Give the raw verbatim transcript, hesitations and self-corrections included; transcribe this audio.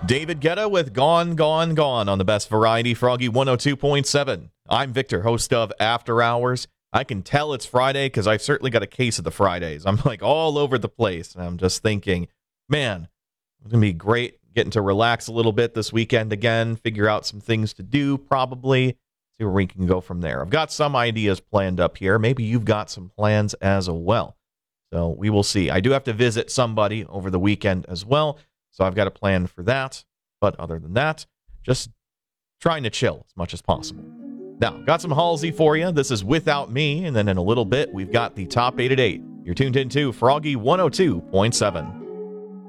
David Guetta with Gone, Gone, Gone on the Best Variety, Froggy one oh two point seven. I'm Victor, host of After Hours. I can tell it's Friday because I've certainly got a case of the Fridays. I'm like all over the place, and I'm just thinking, man, it's going to be great getting to relax a little bit this weekend again, figure out some things to do probably, see where we can go from there. I've got some ideas planned up here. Maybe you've got some plans as well. So we will see. I do have to visit somebody over the weekend as well. So I've got a plan for that. But other than that, just trying to chill as much as possible. Now, got some Halsey for you. This is Without Me. And then in a little bit, we've got the top eight at eight. You're tuned into Froggy one oh two point seven.